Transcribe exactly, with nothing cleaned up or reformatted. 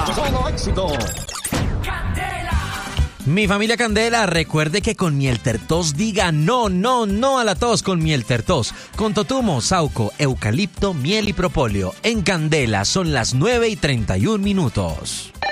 Solo éxito. Mi familia Candela, recuerde que con Miel Tertos diga no, no, no a la tos con Miel Tertos. Con totumo, sauco, eucalipto, miel y propóleo. En Candela son las nueve y treinta y un minutos.